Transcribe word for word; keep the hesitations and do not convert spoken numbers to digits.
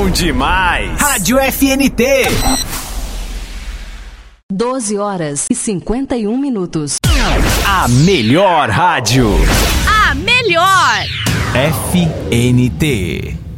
Bom demais! Rádio F N T. doze horas e cinquenta e um minutos. A melhor rádio. A melhor! F N T.